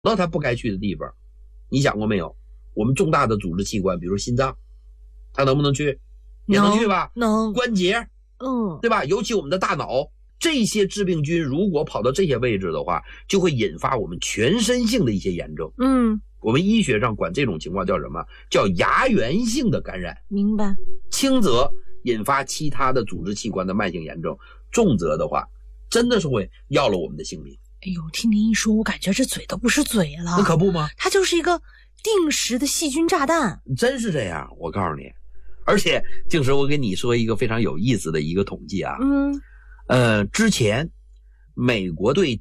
到它不该去的地方。你想过没有？我们重大的组织器官，比如心脏，它能不能去？也能去吧？ 能。 关节，对吧？尤其我们的大脑，这些致病菌如果跑到这些位置的话，就会引发我们全身性的一些炎症。我们医学上管这种情况叫什么？叫牙源性的感染。 明白。 轻则引发其他的组织器官的慢性炎症，重则的话，真的是会要了我们的性命。 哎呦，听您一说，我感觉这嘴都不是嘴了。 那可不吗？ 它就是一个定时的细菌炸弹。 真是这样，我告诉你。而且静时，我跟你说一个非常有意思的一个统计啊。之前美国对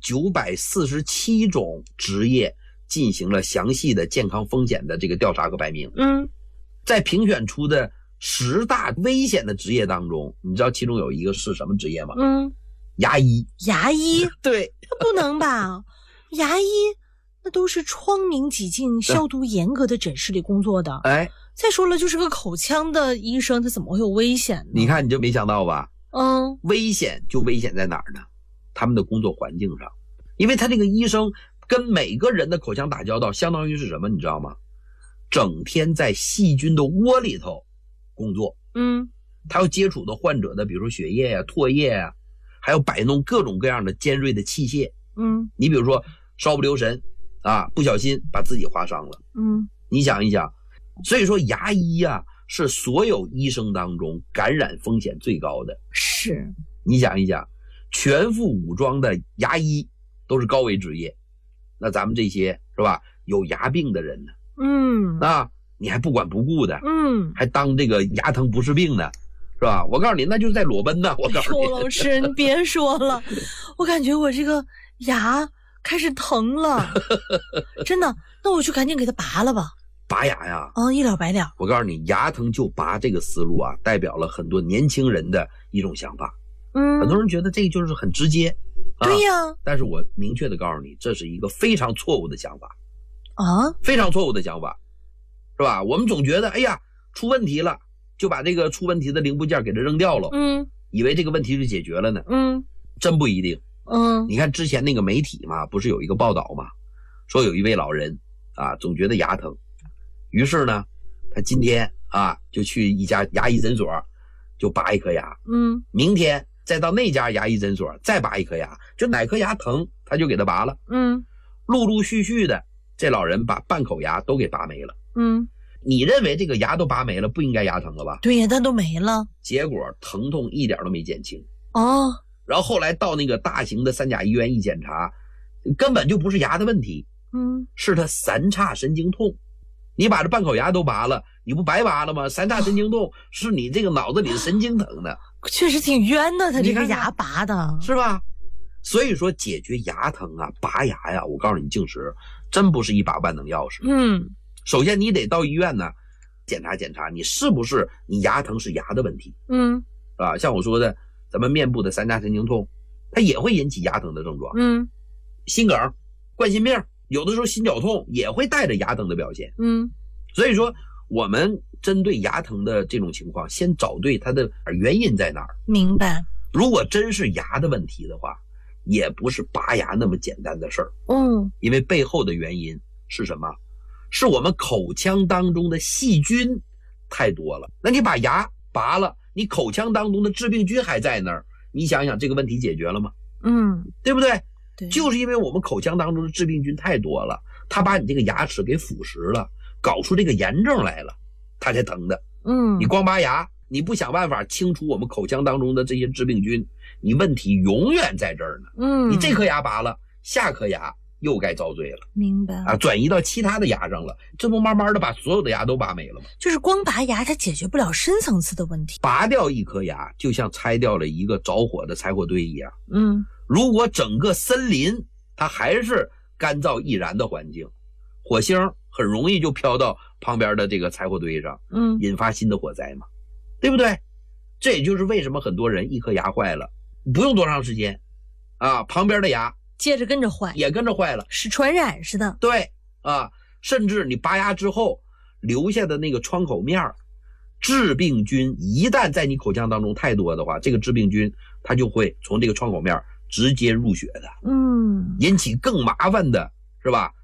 947种职业进行了详细的健康风险的这个调查和排名。在评选出的10大危险的职业当中，你知道其中有一个是什么职业吗？牙医。 牙医？ 对。 不能吧？牙医那都是窗明几净、消毒严格的诊室里工作的。再说了，就是个口腔的医生，他怎么会有危险呢？ 你看你就没想到吧？危险就危险在哪儿呢？他们的工作环境上。因为他这个医生跟每个人的口腔打交道，相当于是什么你知道吗？整天在细菌的窝里头工作。他要接触的患者的比如说血液啊、唾液啊，还要摆弄各种各样的尖锐的器械。你比如说稍不留神啊，不小心把自己划伤了。你想一想，所以说牙医啊是所有医生当中感染风险最高的。 是。 你想一想，全副武装的牙医都是高危职业，那咱们这些是吧，有牙病的人呢，你还不管不顾的，还当这个牙疼不是病呢，是吧？我告诉你，那就是在裸奔呢。我告诉你， 老师，你别说了，我感觉我这个牙开始疼了，真的。那我就赶紧给它拔了吧。 拔牙呀？ 一了百了。 我告诉你，牙疼就拔这个思路啊，代表了很多年轻人的一种想法。很多人觉得这就是很直接。 对呀。 但是我明确的告诉你，这是一个非常错误的想法。非常错误的想法，是吧？我们总觉得，哎呀，出问题了，就把这个出问题的零部件给它扔掉了，以为这个问题就解决了呢。真不一定。你看之前那个媒体嘛，不是有一个报道嘛，说有一位老人啊，总觉得牙疼，于是呢，他今天啊就去一家牙医诊所就拔一颗牙，明天再到那家牙医诊所再拔一颗牙，就哪颗牙疼他就给他拔了。陆陆续续的，这老人把半口牙都给拔没了。你认为这个牙都拔没了，不应该牙疼了吧？ 对呀，但都没了。 结果疼痛一点都没减轻。然后后来到那个大型的3甲医院一检查，根本就不是牙的问题，是他三叉神经痛。你把这半口牙都拔了，你不白拔了吗？三叉神经痛是你这个脑子里的神经疼的。 确实挺冤的，他这个牙拔的， 是吧？所以说解决牙疼啊、拔牙呀，我告诉你，静时真不是一把万能钥匙。首先你得到医院呢检查检查，你是不是你牙疼是牙的问题。是吧？像我说的，咱们面部的三叉神经痛，它也会引起牙疼的症状。心梗、冠心病，有的时候心绞痛也会带着牙疼的表现。所以说我们针对牙疼的这种情况，先找对它的原因在哪儿。 明白。 如果真是牙的问题的话，也不是拔牙那么简单的事儿。因为背后的原因是什么？是我们口腔当中的细菌太多了。那你把牙拔了，你口腔当中的致病菌还在那儿，你想想这个问题解决了吗？对不对？ 对， 就是因为我们口腔当中的致病菌太多了，它把你这个牙齿给腐蚀了，搞出这个炎症来了，它才疼的。你光拔牙，你不想办法清除我们口腔当中的这些致病菌，你问题永远在这儿呢。你这颗牙拔了，下颗牙又该遭罪了。 明白啊，转移到其他的牙上了，这不慢慢的把所有的牙都拔没了吗？ 就是光拔牙它解决不了深层次的问题。 拔掉一颗牙就像拆掉了一个着火的柴火堆一样。如果整个森林它还是干燥易燃的环境，火星很容易就飘到旁边的这个柴火堆上，引发新的火灾嘛，对不对？这也就是为什么很多人一颗牙坏了，不用多长时间啊，旁边的牙接着跟着坏， 也跟着坏了， 是传染似的。 对啊，甚至你拔牙之后留下的那个创口面，致病菌一旦在你口腔当中太多的话，这个致病菌它就会从这个创口面直接入血的，引起更麻烦的是吧？